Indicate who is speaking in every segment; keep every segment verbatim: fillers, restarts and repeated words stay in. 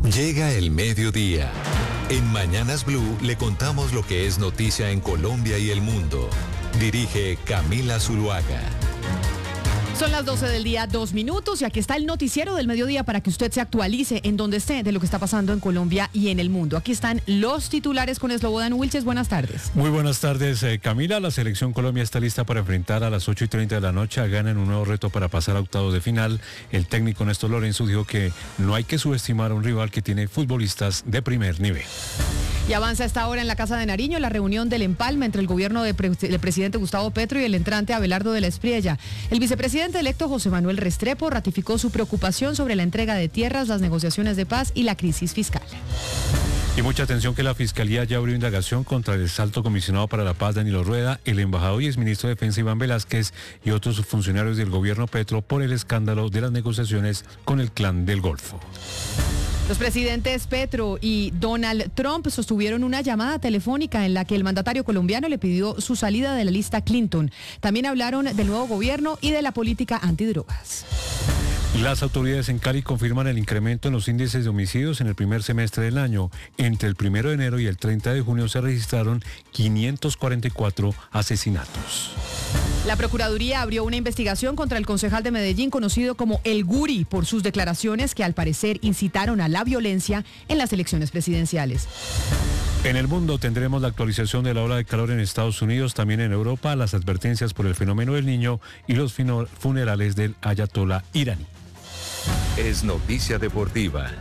Speaker 1: Llega el mediodía. En Mañanas Blue le contamos lo que es noticia en Colombia y el mundo. Dirige Camila Zuluaga.
Speaker 2: Son las doce del día, dos minutos, y aquí está el noticiero del mediodía para que usted se actualice en donde esté de lo que está pasando en Colombia y en el mundo. Aquí están los titulares con Slobodan Wilches. Buenas tardes.
Speaker 3: Muy buenas tardes, eh, Camila. La selección Colombia está lista para enfrentar a las ocho y treinta de la noche a Ghana en un nuevo reto para pasar a octavos de final. El técnico Néstor Lorenzo dijo que no hay que subestimar a un rival que tiene futbolistas de primer nivel.
Speaker 2: Y avanza esta hora en la Casa de Nariño la reunión del empalme entre el gobierno del pre presidente Gustavo Petro y el entrante Abelardo de la Espriella. El vicepresidente electo José Manuel Restrepo ratificó su preocupación sobre la entrega de tierras, las negociaciones de paz y la crisis fiscal.
Speaker 3: Y mucha atención que la Fiscalía ya abrió indagación contra el alto comisionado para la paz Danilo Rueda, el embajador y exministro de Defensa Iván Velázquez y otros funcionarios del gobierno Petro por el escándalo de las negociaciones con el Clan del Golfo.
Speaker 2: Los presidentes Petro y Donald Trump sostuvieron una llamada telefónica en la que el mandatario colombiano le pidió su salida de la lista Clinton. También hablaron del nuevo gobierno y de la política antidrogas.
Speaker 3: Las autoridades en Cali confirman el incremento en los índices de homicidios en el primer semestre del año. Entre el primero de enero y el treinta de junio se registraron quinientos cuarenta y cuatro asesinatos.
Speaker 2: La Procuraduría abrió una investigación contra el concejal de Medellín conocido como El Guri por sus declaraciones que al parecer incitaron a la violencia en las elecciones presidenciales.
Speaker 3: En el mundo tendremos la actualización de la ola de calor en Estados Unidos, también en Europa, las advertencias por el fenómeno del Niño y los funerales del ayatolá iraní.
Speaker 1: Es noticia deportiva.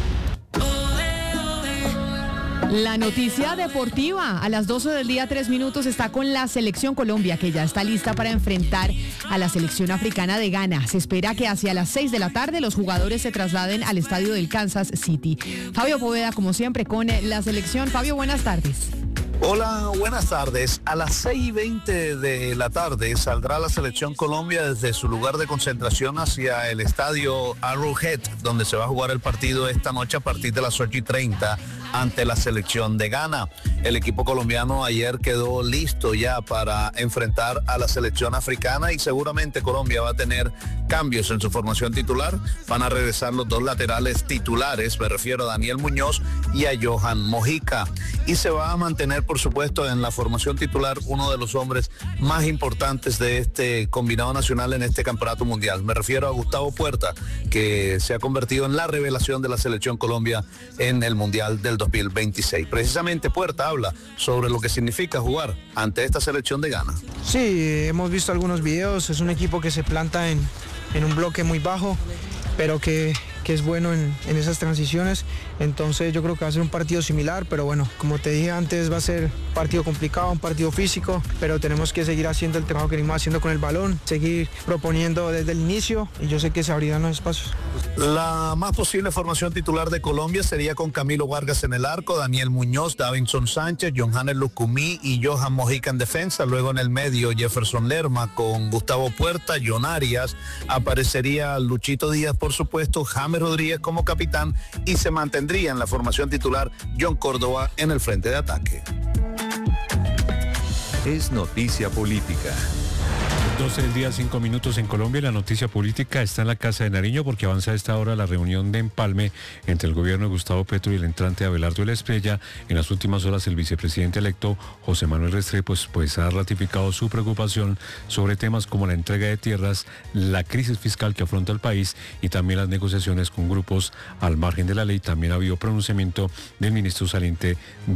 Speaker 2: La noticia deportiva a las doce del día, tres minutos, está con la selección Colombia, que ya está lista para enfrentar a la selección africana de Ghana. Se espera que hacia las seis de la tarde los jugadores se trasladen al estadio del Kansas City. Fabio Poveda, como siempre, con la selección. Fabio, buenas tardes.
Speaker 4: Hola, buenas tardes. A las seis y veinte de la tarde saldrá la selección Colombia desde su lugar de concentración hacia el estadio Arrowhead, donde se va a jugar el partido esta noche a partir de las ocho y treinta ante la selección de Ghana. El equipo colombiano ayer quedó listo ya para enfrentar a la selección africana y seguramente Colombia va a tener cambios en su formación titular. Van a regresar los dos laterales titulares, me refiero a Daniel Muñoz y a Johan Mojica. Y se va a mantener, por supuesto, en la formación titular uno de los hombres más importantes de este combinado nacional en este campeonato mundial. Me refiero a Gustavo Puerta, que se ha convertido en la revelación de la selección Colombia en el Mundial del dos mil veintiséis. Precisamente Puerta habla sobre lo que significa jugar ante esta selección de Ghana.
Speaker 5: Sí, hemos visto algunos videos, es un equipo que se planta en, en un bloque muy bajo, pero que, que es bueno en, en esas transiciones, entonces yo creo que va a ser un partido similar, pero bueno, como te dije antes, va a ser un partido complicado, un partido físico, pero tenemos que seguir haciendo el trabajo que venimos haciendo con el balón, seguir proponiendo desde el inicio, y yo sé que se abrirán los espacios.
Speaker 4: La más posible formación titular de Colombia sería con Camilo Vargas en el arco, Daniel Muñoz, Davinson Sánchez, John Janes Lucumí y Johan Mojica en defensa. Luego en el medio Jefferson Lerma con Gustavo Puerta, John Arias, aparecería Luchito Díaz, por supuesto, James Rodríguez como capitán y se mantendría en la formación titular John Córdoba en el frente de ataque.
Speaker 1: Es noticia política.
Speaker 3: doce del día, cinco minutos en Colombia. La noticia política está en la Casa de Nariño porque avanza a esta hora la reunión de empalme entre el gobierno de Gustavo Petro y el entrante Abelardo de la Espriella. En las últimas horas el vicepresidente electo José Manuel Restrepo pues, pues ha ratificado su preocupación sobre temas como la entrega de tierras, la crisis fiscal que afronta el país y también las negociaciones con grupos al margen de la ley. También ha habido pronunciamiento del ministro saliente